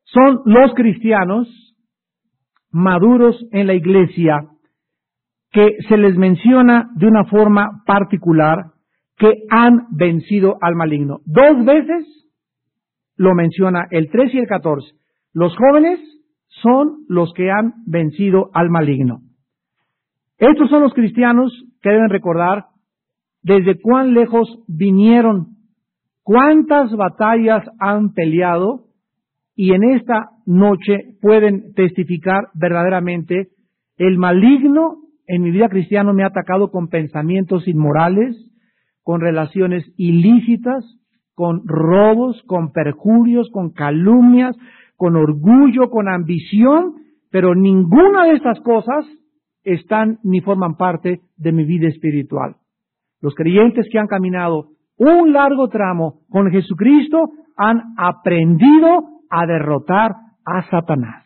son los cristianos maduros en la iglesia que se les menciona de una forma particular que han vencido al maligno. 2 veces lo menciona el 13 y el 14. Los jóvenes son los que han vencido al maligno. Estos son los cristianos que deben recordar desde cuán lejos vinieron, cuántas batallas han peleado, y en esta noche pueden testificar verdaderamente: el maligno en mi vida cristiana me ha atacado con pensamientos inmorales, con relaciones ilícitas, con robos, con perjurios, con calumnias, con orgullo, con ambición, pero ninguna de estas cosas están ni forman parte de mi vida espiritual. Los creyentes que han caminado un largo tramo con Jesucristo han aprendido a derrotar a Satanás.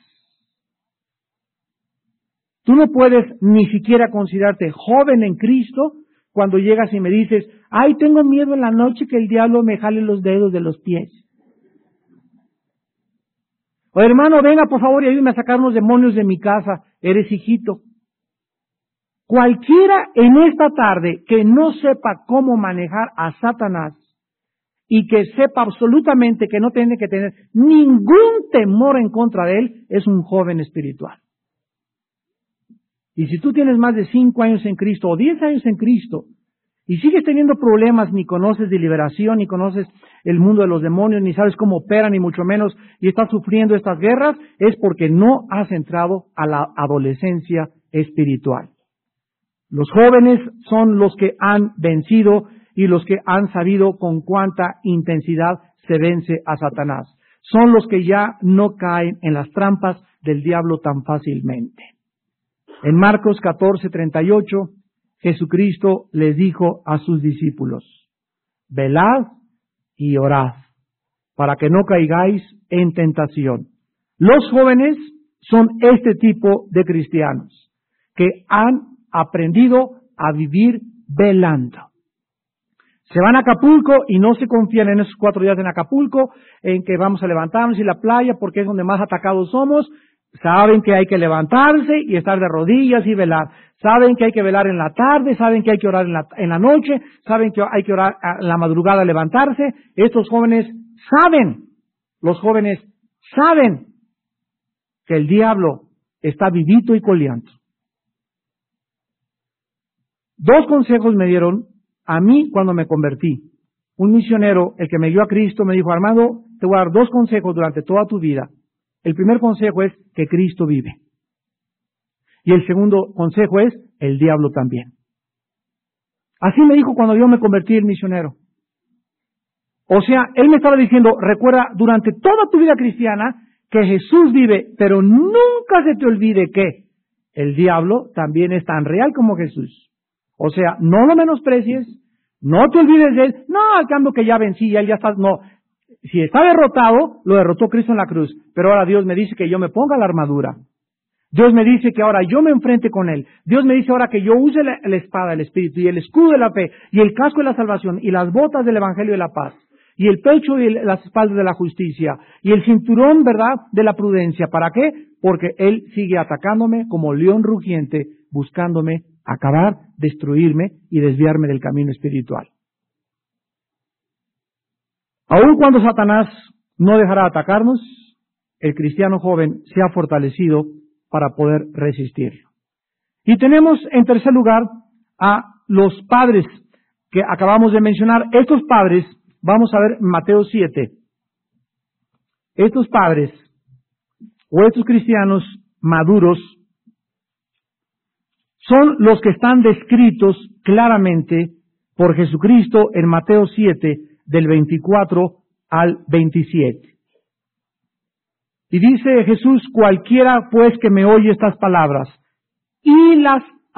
Tú no puedes ni siquiera considerarte joven en Cristo cuando llegas y me dices: ay, tengo miedo en la noche que el diablo me jale los dedos de los pies. O hermano, venga por favor y ayúdame a sacar unos demonios de mi casa. Eres hijito. Cualquiera en esta tarde que no sepa cómo manejar a Satanás y que sepa absolutamente que no tiene que tener ningún temor en contra de él, es un joven espiritual. Y si tú tienes más de 5 años en Cristo o 10 años en Cristo y sigues teniendo problemas, ni conoces de liberación, ni conoces el mundo de los demonios, ni sabes cómo operan, ni mucho menos, y estás sufriendo estas guerras, es porque no has entrado a la adolescencia espiritual. Los jóvenes son los que han vencido y los que han sabido con cuánta intensidad se vence a Satanás. Son los que ya no caen en las trampas del diablo tan fácilmente. En Marcos 14:38, Jesucristo les dijo a sus discípulos: velad y orad, para que no caigáis en tentación. Los jóvenes son este tipo de cristianos que han aprendido a vivir velando. Se van a Acapulco y no se confían en esos 4 días en Acapulco, en que vamos a levantarnos y la playa porque es donde más atacados somos. Saben que hay que levantarse y estar de rodillas y velar. Saben que hay que velar en la tarde, saben que hay que orar en la noche, saben que hay que orar en la madrugada, levantarse. Estos jóvenes saben, los jóvenes saben que el diablo está vivito y coleando. 2 consejos me dieron a mí cuando me convertí. Un misionero, el que me dio a Cristo, me dijo: Armando, te voy a dar 2 consejos durante toda tu vida. El primer consejo es que Cristo vive. Y el segundo consejo es: el diablo también. Así me dijo cuando yo me convertí el misionero. O sea, él me estaba diciendo: recuerda durante toda tu vida cristiana que Jesús vive, pero nunca se te olvide que el diablo también es tan real como Jesús. O sea, no lo menosprecies, no te olvides de él. No, al cambio que ya vencí, ya está. No, si está derrotado, lo derrotó Cristo en la cruz. Pero ahora Dios me dice que yo me ponga la armadura. Dios me dice que ahora yo me enfrente con él. Dios me dice ahora que yo use la espada del Espíritu y el escudo de la fe y el casco de la salvación y las botas del Evangelio de la paz y el pecho y las espaldas de la justicia y el cinturón, ¿verdad?, de la prudencia. ¿Para qué? Porque él sigue atacándome como león rugiente, buscándome acabar, destruirme y desviarme del camino espiritual. Aun cuando Satanás no dejará de atacarnos, el cristiano joven se ha fortalecido para poder resistirlo. Y tenemos en tercer lugar a los padres que acabamos de mencionar. Estos padres, vamos a ver Mateo 7, estos padres o estos cristianos maduros son los que están descritos claramente por Jesucristo en Mateo 7, del 24 al 27. Y dice Jesús: cualquiera pues que me oye estas palabras y las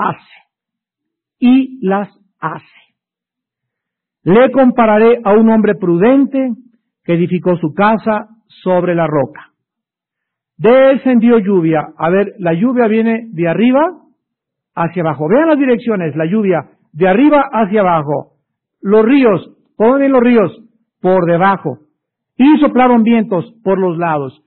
hace, le compararé a un hombre prudente que edificó su casa sobre la roca. Descendió lluvia. A ver, la lluvia viene de arriba hacia abajo. Vean las direcciones, la lluvia, de arriba hacia abajo. Los ríos, ¿por dónde vienen los ríos? Por debajo. Y soplaron vientos por los lados.